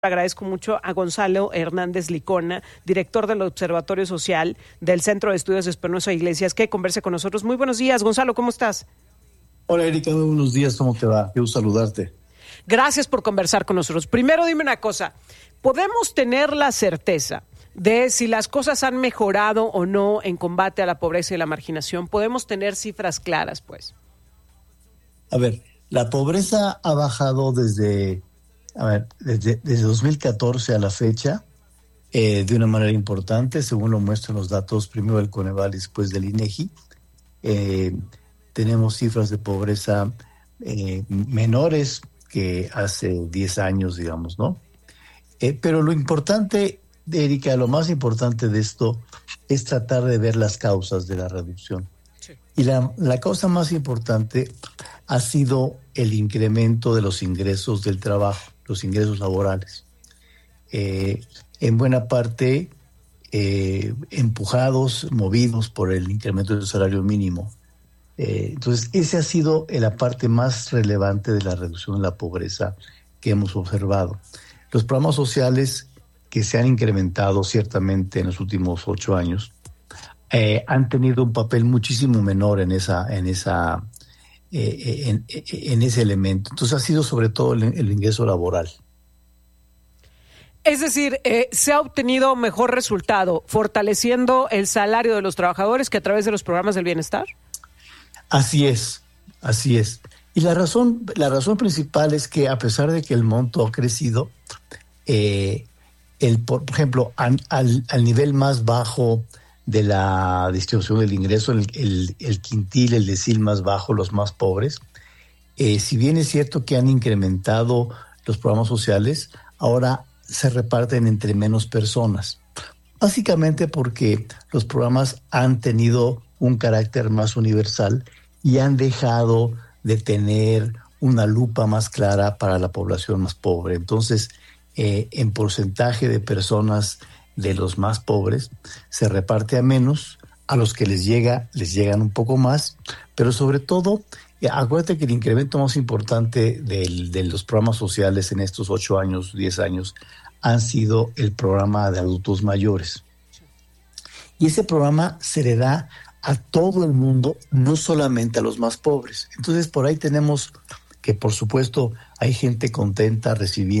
Agradezco mucho a Gonzalo Hernández Licona, director del Observatorio Social del Centro de Estudios Espinosa Iglesias, que converse con nosotros. Muy buenos días, Gonzalo, ¿cómo estás? Hola, Erika, muy buenos días, ¿cómo te va? Quiero saludarte. Gracias por conversar con nosotros. Primero dime una cosa, ¿podemos tener la certeza de si las cosas han mejorado o no en combate a la pobreza y la marginación? ¿Podemos tener cifras claras, pues? A ver, la pobreza ha bajado desde 2014 a la fecha de una manera importante, según lo muestran los datos primero del Coneval y después del INEGI. Tenemos cifras de pobreza menores que hace 10 años, digamos, ¿no? Pero lo importante, Erika, lo más importante de esto es tratar de ver las causas de la reducción. Sí. Y la causa más importante ha sido el incremento de los ingresos del trabajo, los ingresos laborales. En buena parte empujados, movidos por el incremento del salario mínimo. Entonces, esa ha sido la parte más relevante de la reducción de la pobreza que hemos observado. Los programas sociales que se han incrementado ciertamente en los últimos 8 años han tenido un papel muchísimo menor en ese elemento. Entonces, ha sido sobre todo el ingreso laboral. Es decir, ¿se ha obtenido mejor resultado fortaleciendo el salario de los trabajadores que a través de los programas del bienestar? Así es. Y la razón principal es que a pesar de que el monto ha crecido, por ejemplo, al nivel más bajo de la distribución del ingreso, el quintil, el decil más bajo, los más pobres, si bien es cierto que han incrementado los programas sociales, ahora se reparten entre menos personas. Básicamente porque los programas han tenido un carácter más universal y han dejado de tener una lupa más clara para la población más pobre. Entonces, en porcentaje de personas de los más pobres, se reparte a menos, a los que les llegan un poco más, pero sobre todo, acuérdate que el incremento más importante de los programas sociales en estos 8 años, 10 años, han sido el programa de adultos mayores. Y ese programa se le da a todo el mundo, no solamente a los más pobres. Entonces, por ahí tenemos que, por supuesto, hay gente contenta recibiendo